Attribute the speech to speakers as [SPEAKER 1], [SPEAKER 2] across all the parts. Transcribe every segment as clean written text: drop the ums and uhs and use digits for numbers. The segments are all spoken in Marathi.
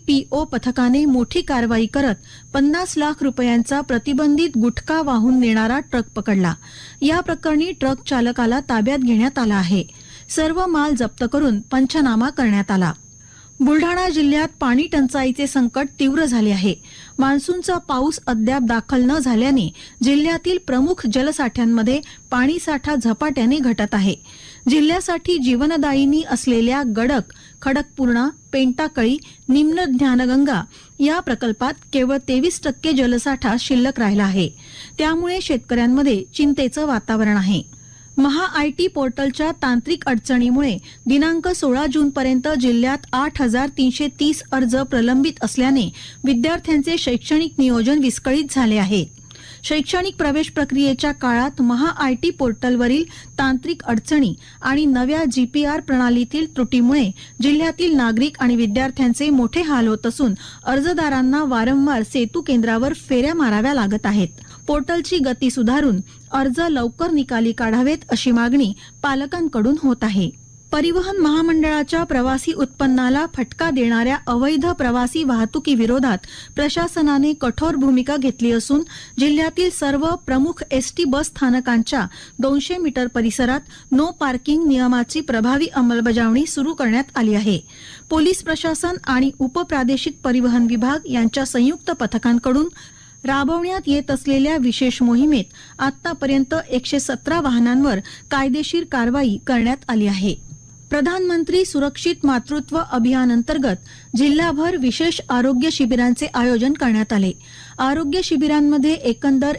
[SPEAKER 1] DSPO पथकाने मोठी कारवाई करत 50 लाख रुपयांचा प्रतिबंधित गुटखा वाहून नेणारा ट्रक पकडला। या प्रकरणी ट्रक चालकाला ताब्यात घेण्यात आला आहे। सर्व माल जप्त करून पंचनामा करण्यात आला। बुलढाणा जिल्ह्यात पाणी टंचाईचे संकट तीव्र झाले आहे। मान्सूनचा पाऊस अद्याप दाखल न झाल्याने जिल्ह्यातील प्रमुख जलसाठ्यांमध्ये पाणीसाठा झपाट्याने घटत आहे। जिल्ह्यासाठी जीवनदायिनी असलेल्या गडक, खडकपूर्णा, पेंटाकळी, निम्न ज्ञानगंगा या प्रकल्पात केवळ 23% जलसाठा शिल्लक राहिला आहे। त्यामुळे शेतकऱ्यांमध्ये चिंतेचं वातावरण आहे। महा-आयटी पोर्टलच्या तांत्रिक अडचणीमुळे दिनांक 16 जूनपर्यंत जिल्ह्यात 8,330 अर्ज प्रलंबित असल्याने विद्यार्थ्यांचे शैक्षणिक नियोजन विस्कळीत झाले आहे। शैक्षणिक प्रवेश प्रक्रियेच्या काळात महा-आयटी पोर्टलवरील तांत्रिक अडचणी आणि नव्या GPR प्रणालीतील त्रुटीमुळे जिल्ह्यातील नागरिक आणि विद्यार्थ्यांचे मोठे हाल होत असून अर्जदारांना वारंवार सेतू केंद्रावर फेऱ्या माराव्या लागत आहेत। पोर्टलची गती सुधारून अर्ज लवकर निकाली काढावेत अशी मागणी पालकांकडून होत आहे। परिवहन महामंडळाच्या प्रवासी उत्पन्नाला फटका देणाऱ्या अवैध प्रवासी वाहतुकीविरोधात प्रशासनाने कठोर भूमिका घेतली असून जिल्ह्यातील सर्व प्रमुख ST बस स्थानकांच्या 200 मीटर परिसरात नो पार्किंग नियमाची प्रभावी अंमलबजावणी सुरू करण्यात आली आहे। पोलीस प्रशासन आणि उपप्रादेशिक परिवहन विभाग यांच्या संयुक्त पथकांकडून राबवण्यात येत असलेल्या विशेष मोहिमेत आतापर्यंत 117 वाहनांवर कायदेशीर कारवाई करण्यात आली आहे। प्रधानमंत्री सुरक्षित मातृत्व अभियान अंतर्गत जिल्हाभर विशेष आरोग्य शिबिरांचे आयोजन करण्यात आले। आरोग्य शिबिरांमध्ये एकंदर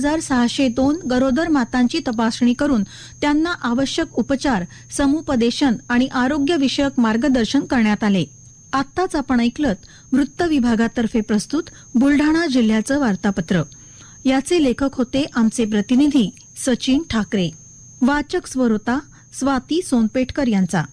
[SPEAKER 1] 1,602 गरोदर मातांची तपासणी करून त्यांना आवश्यक उपचार, समुपदेशन आणि आरोग्य विषयक मार्गदर्शन करण्यात आले। आत्ताच आपण ऐकलत वृत्त विभागातर्फे प्रस्तुत बुलढाणा जिल्ह्याचं वार्तापत्र। याचे लेखक होते आमचे प्रतिनिधी सचिन ठाकरे। वाचक स्वर होता स्वाती सोनपेटकर यांचा।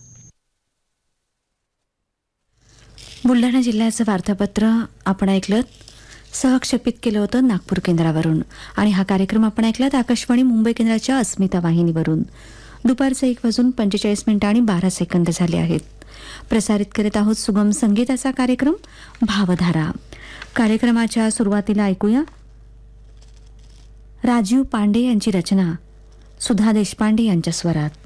[SPEAKER 2] बुलढाणा जिल्ह्याचं वार्तापत्र आपण ऐकलं, सहक्षेपित केलं होतं नागपूर केंद्रावरून आणि हा कार्यक्रम आपण ऐकलात आकाशवाणी मुंबई केंद्राच्या अस्मिता वाहिनीवरून। दुपारचे 1:45 आणि 12 सेकंद झाले आहेत। प्रसारित करीत आहोत सुगम संगीताचा कार्यक्रम भावधारा। कार्यक्रमाच्या सुरुवातीला ऐकूया राजीव पांडे यांची रचना सुधा देशपांडे यांच्या स्वरात।